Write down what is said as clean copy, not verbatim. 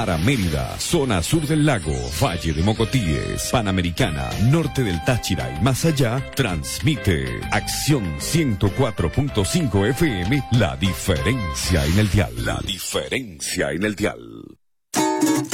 Para Mérida, zona sur del lago, Valle de Mocotíes, Panamericana, norte del Táchira y más allá, transmite Acción 104.5 FM, la diferencia en el dial. La diferencia en el dial.